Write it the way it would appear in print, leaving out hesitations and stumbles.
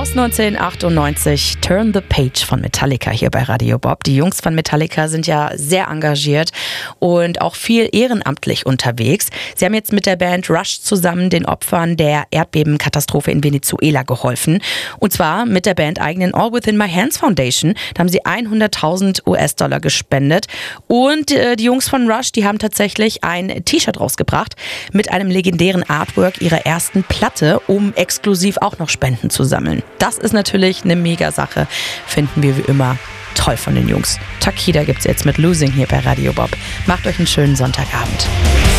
Aus 1998 Turn the Page von Metallica hier bei Radio Bob. Die Jungs von Metallica sind ja sehr engagiert und auch viel ehrenamtlich unterwegs. Sie haben jetzt mit der Band Rush zusammen den Opfern der Erdbebenkatastrophe in Venezuela geholfen. Und zwar mit der bandeigenen All Within My Hands Foundation. Da haben sie 100.000 US-Dollar gespendet. Und die Jungs von Rush, die haben tatsächlich ein T-Shirt rausgebracht mit einem legendären Artwork ihrer ersten Platte, um exklusiv auch noch Spenden zu sammeln. Das ist natürlich eine Mega-Sache, finden wir wie immer toll von den Jungs. Takida gibt's jetzt mit Losing hier bei Radio Bob. Macht euch einen schönen Sonntagabend.